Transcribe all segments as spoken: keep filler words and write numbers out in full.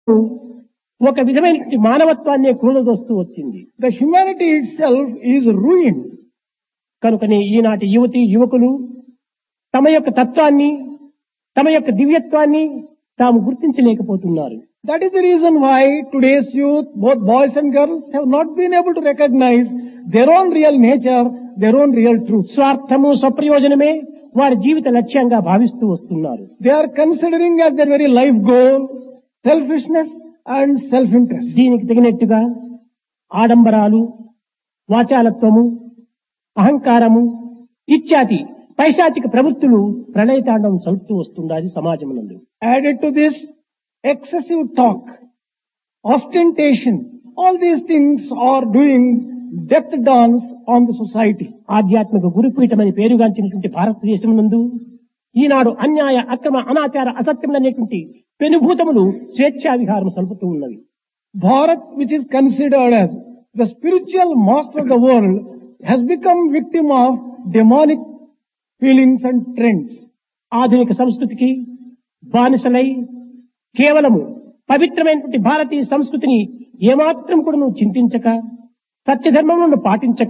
ఒక విధమైనటువంటి మానవత్వాన్ని కూలదోస్తూ వచ్చింది. The humanity itself is ruined. కనుకనే ఈనాటి యువతి యువకులు తమ యొక్క తత్వాన్ని తమ యొక్క దివ్యత్వాన్ని తాము గుర్తించలేకపోతున్నారు. That is the reason why today's youth, both boys and girls, have not been able to recognize their own real nature, their own real truth. స్వార్థము స్వప్రయోజనమే వారి జీవిత లక్ష్యంగా భావిస్తూ వస్తున్నారు. They are considering as their very life goal selfishness and self-interest. దీనికి తగినట్టుగా ఆడంబరాలు, వాచాలత్వము, అహంకారము ఇత్యాది పైశాచిక ప్రవృత్తులు ప్రళయతాండవం చలుపుతూ వస్తున్నది సమాజమునందు. Added to this, excessive talk, ostentation, all these things are doing death dance on the society. ఆధ్యాత్మిక గురుపీఠమని పేరుగాంచినటువంటి భారతదేశం నందు ఈనాడు అన్యాయ అక్రమ అనాచార అసత్యములనేటువంటి పెనుభూతములు స్వేచ్ఛా విహారం సలుపుతూ ఉన్నవి. Bharat, which is considered as the spiritual master of the world, has become victim of demonic feelings and trends. ఆధునిక సంస్కృతికి బానిసలై కేవలము పవిత్రమైనటువంటి భారతీయ సంస్కృతిని ఏమాత్రం కూడా నువ్వు చింతించక సత్యధర్మములను పాటించక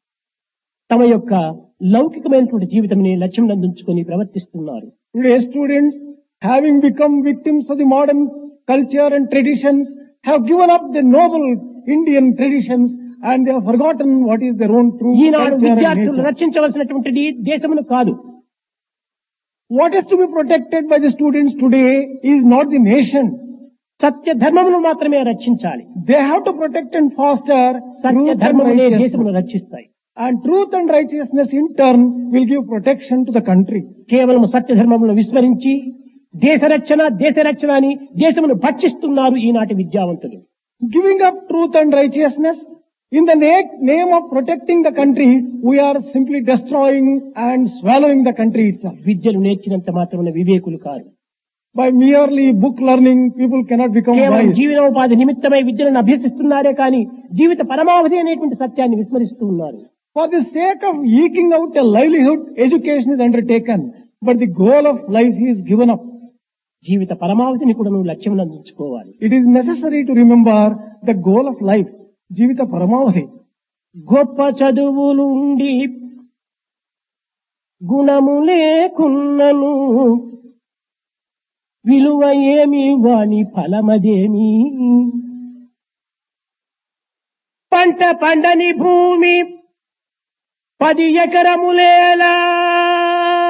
తమ యొక్క లౌకికమైనటువంటి జీవితాన్ని లక్ష్యం అందించుకొని ప్రవర్తిస్తున్నారు. Today students, having become victims of the modern culture and traditions, have given up the noble Indian traditions and they have forgotten what is their own true Eenadu culture and విద్యార్థులు nature. రక్షించవలసినటువంటిది దేశమును కాదు. What is to be protected by the students today is not the nation. సత్య ధర్మమును మాత్రమే రక్షించాలి. They have to protect and foster Satya truth and ధర్మమునే righteousness. దేశమును రక్షిస్తాయి. And truth and righteousness in turn will give protection to the country. కేవలం సత్య ధర్మమును విస్మరించి దేశ రక్షణ దేశ రక్షణ అని దేశమును భక్షిస్తున్నారు ఈనాటి విద్యావంతులు. Giving up truth and righteousness in the na- name of protecting the country, we are simply destroying and swallowing the country itself. విద్యను నేర్చినంత మాత్రమున వివేకులు car. By merely book learning, people cannot become కేవలం wise. జీవనోపాధి నిమిత్తమై విద్యలను అభ్యసిస్తున్నారే కానీ జీవిత పరమావధి అనేటువంటి సత్యాన్ని విస్మరిస్తూ ఉన్నారు. For the sake of eking out a livelihood, education is undertaken, but the goal of life is given up. జీవిత పరమావధిని కూడా నువ్వు లక్ష్యం అందించుకోవాలి. It is necessary to remember the goal of life, Jivita Paramavati. గొప్ప చదువులుండి గుణము లేకున్నను విలువ ఏమి వాని ఫలమదేమి. పంట పండని భూమి పది ఎకరములేలా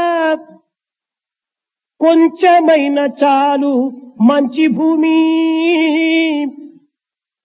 కొంచెమైన చాలు మంచి భూమి.